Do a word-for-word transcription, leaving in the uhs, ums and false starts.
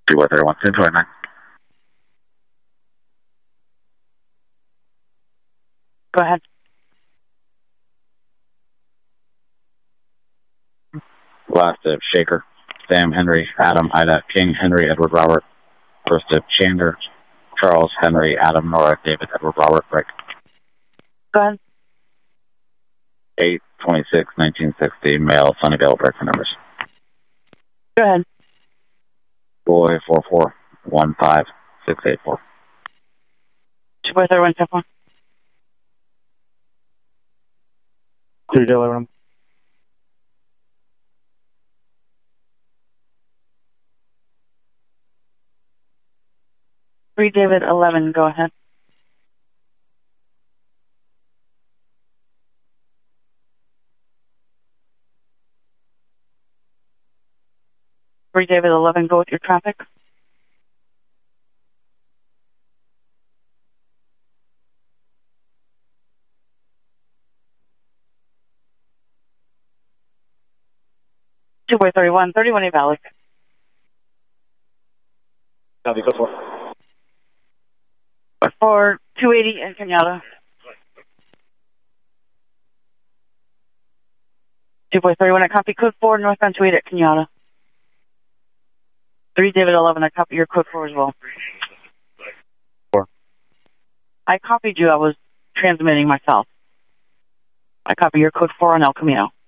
two four three one, ten twenty-nine. Go ahead. Last of Shaker, Sam, Henry, Adam, Ida, King, Henry, Edward, Robert. First of Chander, Charles, Henry, Adam, Nora, David, Edward, Robert, Rick. Go ahead. eight twenty-six nineteen sixty, male, Sunnyvale, Breakfast numbers. Go ahead. Boy, four four one five six eight four. two four three one, step one. Clear Dale eleven. three David eleven, go ahead. three David eleven, go with your traffic. two four three one, thirty-one A Valak. Copy, go for. For two eighty in Kenyatta. two four three one, I copy code four, northbound two eighty at Kenyatta. three David eleven, I copy your code four as well. Four. I copied you, I was transmitting myself. I copy your code four on El Camino.